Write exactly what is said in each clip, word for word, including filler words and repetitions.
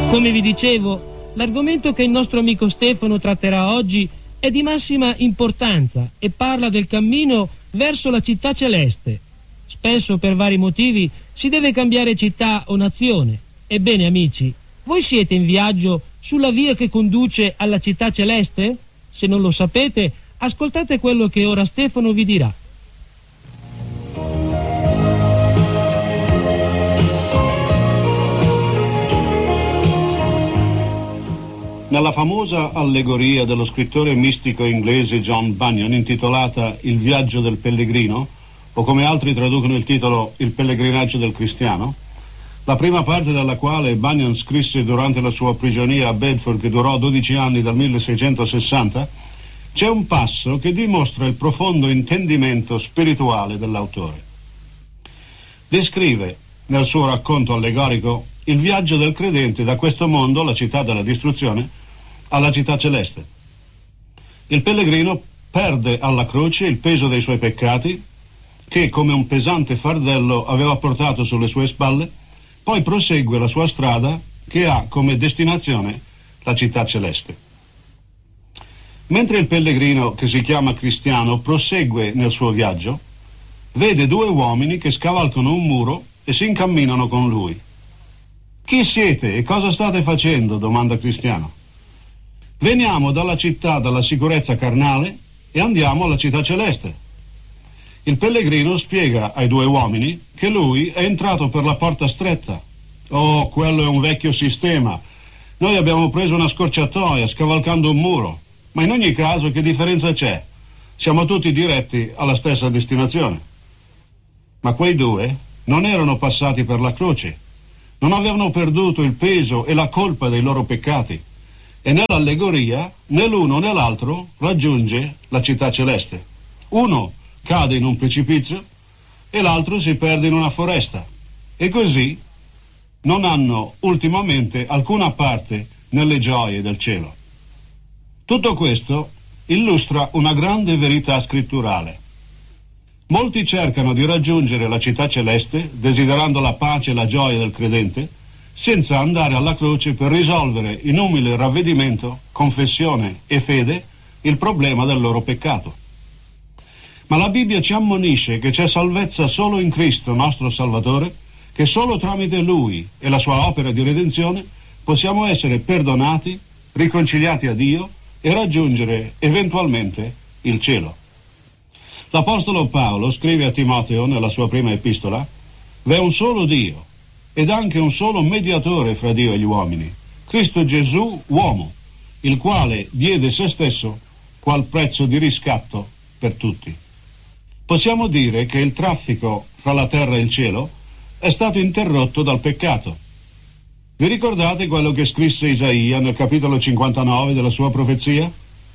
Come vi dicevo, l'argomento che il nostro amico Stefano tratterà oggi è di massima importanza e parla del cammino verso la città celeste. Spesso, per vari motivi, si deve cambiare città o nazione. Ebbene, amici, voi siete in viaggio sulla via che conduce alla città celeste? Se non lo sapete, ascoltate quello che ora Stefano vi dirà. Nella famosa allegoria dello scrittore mistico inglese John Bunyan intitolata Il viaggio del pellegrino, o come altri traducono il titolo Il pellegrinaggio del cristiano, la prima parte della quale Bunyan scrisse durante la sua prigionia a Bedford, che durò dodici anni dal milleseicentosessanta, c'è un passo che dimostra il profondo intendimento spirituale dell'autore. Descrive nel suo racconto allegorico il viaggio del credente da questo mondo, la città della distruzione, alla città celeste. Il pellegrino perde alla croce il peso dei suoi peccati, che come un pesante fardello aveva portato sulle sue spalle, poi prosegue la sua strada che ha come destinazione la città celeste. Mentre il pellegrino, che si chiama cristiano, prosegue nel suo viaggio, vede due uomini che scavalcano un muro e si incamminano con lui. «Chi siete e cosa state facendo?» domanda Cristiano. «Veniamo dalla città della sicurezza carnale e andiamo alla città celeste». Il pellegrino spiega ai due uomini che lui è entrato per la porta stretta. «Oh, quello è un vecchio sistema. Noi abbiamo preso una scorciatoia scavalcando un muro. Ma in ogni caso che differenza c'è? Siamo tutti diretti alla stessa destinazione». Ma quei due non erano passati per la croce. Non avevano perduto il peso e la colpa dei loro peccati, e nell'allegoria né l'uno né l'altro raggiunge la città celeste. Uno cade in un precipizio e l'altro si perde in una foresta, e così non hanno ultimamente alcuna parte nelle gioie del cielo. Tutto questo illustra una grande verità scritturale. Molti cercano di raggiungere la città celeste, desiderando la pace e la gioia del credente, senza andare alla croce per risolvere in umile ravvedimento, confessione e fede il problema del loro peccato. Ma la Bibbia ci ammonisce che c'è salvezza solo in Cristo, nostro Salvatore, che solo tramite Lui e la sua opera di redenzione possiamo essere perdonati, riconciliati a Dio e raggiungere eventualmente il cielo. L'Apostolo Paolo scrive a Timoteo nella sua prima epistola: «V'è un solo Dio ed anche un solo mediatore fra Dio e gli uomini, Cristo Gesù, uomo, il quale diede se stesso qual prezzo di riscatto per tutti». Possiamo dire che il traffico fra la terra e il cielo è stato interrotto dal peccato. Vi ricordate quello che scrisse Isaia nel capitolo cinquantanove della sua profezia?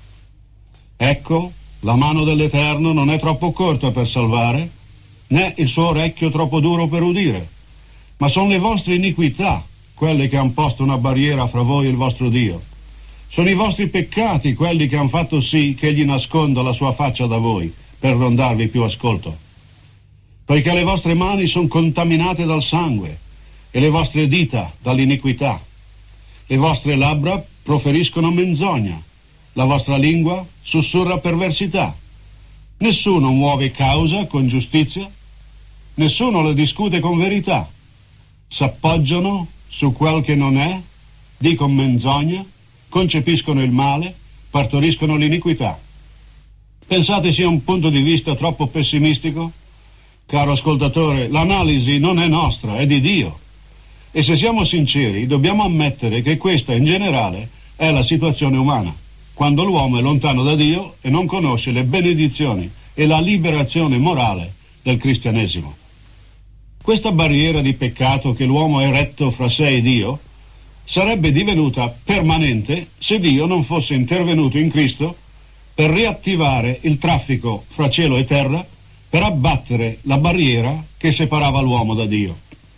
«Ecco, la mano dell'Eterno non è troppo corta per salvare, né il suo orecchio troppo duro per udire, ma sono le vostre iniquità quelle che hanno posto una barriera fra voi e il vostro Dio. Sono i vostri peccati quelli che hanno fatto sì che egli nasconda la sua faccia da voi, per non darvi più ascolto. Poiché le vostre mani sono contaminate dal sangue e le vostre dita dall'iniquità. Le vostre labbra proferiscono menzogna, la vostra lingua sussurra perversità. Nessuno muove causa con giustizia, nessuno la discute con verità. S'appoggiano su quel che non è, dicono menzogna, concepiscono il male, partoriscono l'iniquità». Pensate sia un punto di vista troppo pessimistico? Caro ascoltatore, l'analisi non è nostra, è di Dio. E se siamo sinceri, dobbiamo ammettere che questa in generale è la situazione umana, quando l'uomo è lontano da Dio e non conosce le benedizioni e la liberazione morale del cristianesimo. Questa barriera di peccato che l'uomo ha eretto fra sé e Dio sarebbe divenuta permanente se Dio non fosse intervenuto in Cristo per riattivare il traffico fra cielo e terra, per abbattere la barriera che separava l'uomo da Dio.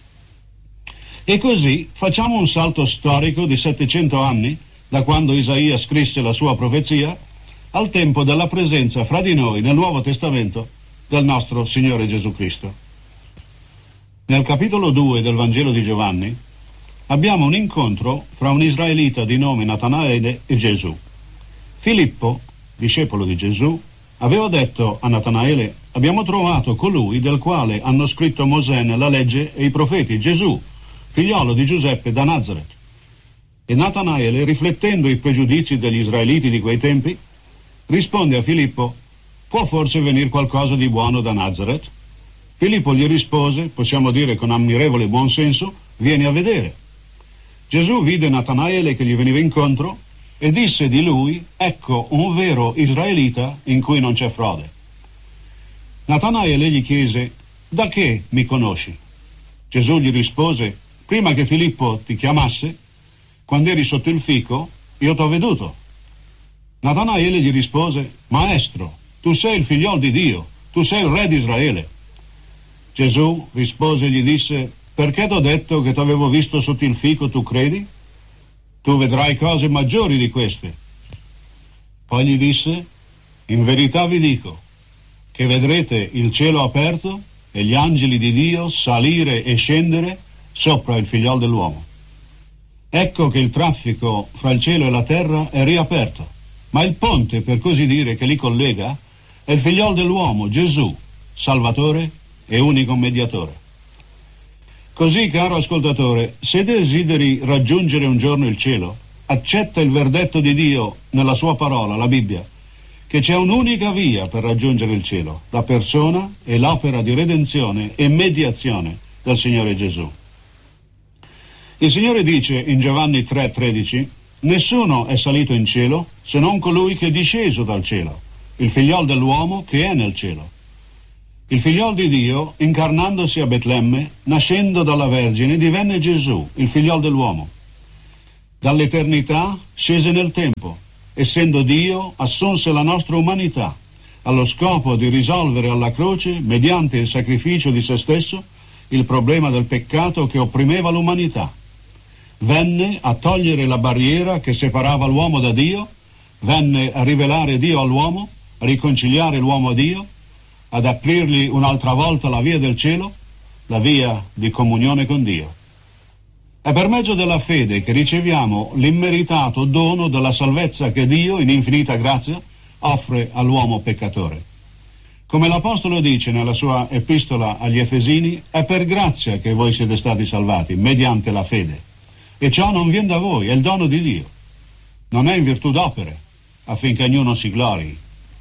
E così facciamo un salto storico di settecento anni, da quando Isaia scrisse la sua profezia, al tempo della presenza fra di noi nel Nuovo Testamento del nostro Signore Gesù Cristo. Nel capitolo due del Vangelo di Giovanni, abbiamo un incontro fra un israelita di nome Natanaele e Gesù. Filippo, discepolo di Gesù, aveva detto a Natanaele: abbiamo trovato colui del quale hanno scritto Mosè nella legge e i profeti, Gesù, figliolo di Giuseppe da Nazaret. E Natanaele, riflettendo i pregiudizi degli israeliti di quei tempi, risponde a Filippo: può forse venire qualcosa di buono da Nazaret? Filippo gli rispose, possiamo dire con ammirevole buonsenso: vieni a vedere. Gesù vide Natanaele che gli veniva incontro e disse di lui: ecco un vero israelita in cui non c'è frode. Natanaele gli chiese: da che mi conosci? Gesù gli rispose: prima che Filippo ti chiamasse, quando eri sotto il fico, io t'ho veduto. Natanaele gli rispose: maestro, tu sei il figliol di Dio, tu sei il re di Israele. Gesù rispose e gli disse: perché t'ho detto che t'avevo visto sotto il fico, tu credi? Tu vedrai cose maggiori di queste. Poi gli disse: in verità vi dico che vedrete il cielo aperto e gli angeli di Dio salire e scendere sopra il figliol dell'uomo. Ecco che il traffico fra il cielo e la terra è riaperto, ma il ponte, per così dire, che li collega è il figliol dell'uomo, Gesù, Salvatore e unico mediatore. Così, caro ascoltatore, se desideri raggiungere un giorno il cielo, accetta il verdetto di Dio nella sua parola, la Bibbia, che c'è un'unica via per raggiungere il cielo, la persona e l'opera di redenzione e mediazione del Signore Gesù. Il Signore dice in Giovanni tre tredici: nessuno è salito in cielo se non colui che è disceso dal cielo, il figliol dell'uomo che è nel cielo. Il figliol di Dio, incarnandosi a Betlemme, nascendo dalla Vergine, divenne Gesù, il figliol dell'uomo. Dall'eternità scese nel tempo, essendo Dio, assunse la nostra umanità, allo scopo di risolvere alla croce, mediante il sacrificio di se stesso, il problema del peccato che opprimeva l'umanità. Venne a togliere la barriera che separava l'uomo da Dio, venne a rivelare Dio all'uomo, a riconciliare l'uomo a Dio, ad aprirgli un'altra volta la via del cielo, la via di comunione con Dio. È per mezzo della fede che riceviamo l'immeritato dono della salvezza che Dio, in infinita grazia, offre all'uomo peccatore. Come l'Apostolo dice nella sua epistola agli Efesini, è per grazia che voi siete stati salvati, mediante la fede. E ciò non viene da voi, è il dono di Dio. Non è in virtù d'opere, affinché ognuno si glori.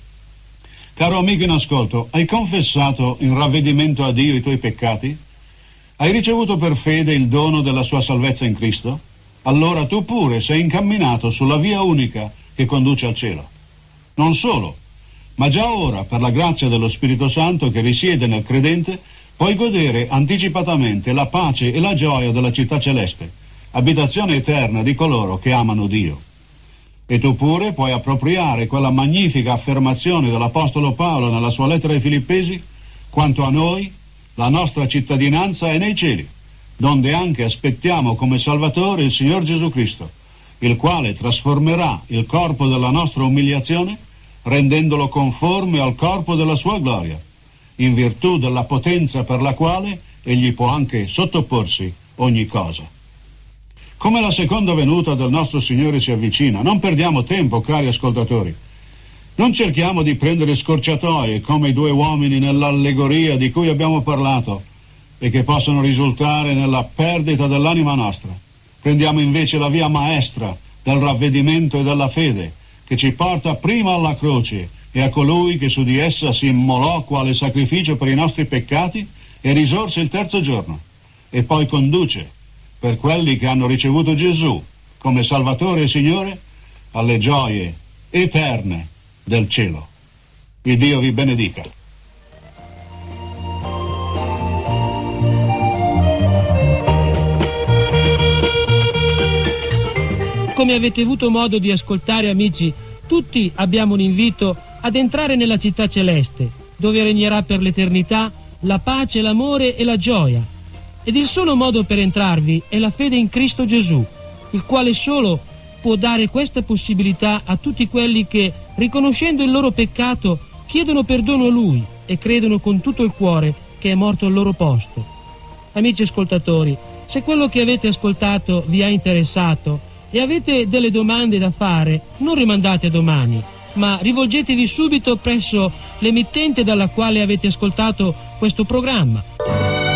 Caro amico in ascolto, hai confessato in ravvedimento a Dio i tuoi peccati? Hai ricevuto per fede il dono della sua salvezza in Cristo? Allora tu pure sei incamminato sulla via unica che conduce al cielo. Non solo, ma già ora, per la grazia dello Spirito Santo che risiede nel credente, puoi godere anticipatamente la pace e la gioia della città celeste, abitazione eterna di coloro che amano Dio. E tu pure puoi appropriare quella magnifica affermazione dell'Apostolo Paolo nella sua lettera ai Filippesi: quanto a noi, la nostra cittadinanza è nei cieli, donde anche aspettiamo come Salvatore il Signor Gesù Cristo, il quale trasformerà il corpo della nostra umiliazione, rendendolo conforme al corpo della sua gloria, in virtù della potenza per la quale egli può anche sottoporsi ogni cosa. Come la seconda venuta del nostro Signore si avvicina, non perdiamo tempo, cari ascoltatori. Non cerchiamo di prendere scorciatoie come i due uomini nell'allegoria di cui abbiamo parlato e che possono risultare nella perdita dell'anima nostra. Prendiamo invece la via maestra del ravvedimento e della fede, che ci porta prima alla croce e a colui che su di essa si immolò quale sacrificio per i nostri peccati e risorse il terzo giorno, e poi conduce, per quelli che hanno ricevuto Gesù come Salvatore e Signore, alle gioie eterne del cielo. Il Dio vi benedica. Come avete avuto modo di ascoltare, amici, tutti abbiamo un invito ad entrare nella città celeste, dove regnerà per l'eternità la pace, l'amore e la gioia. Ed il solo modo per entrarvi è la fede in Cristo Gesù, il quale solo può dare questa possibilità a tutti quelli che, riconoscendo il loro peccato, chiedono perdono a Lui e credono con tutto il cuore che è morto al loro posto. Amici ascoltatori, Se quello che avete ascoltato vi ha interessato e avete delle domande da fare, non rimandate a domani, ma rivolgetevi subito presso l'emittente dalla quale avete ascoltato questo programma.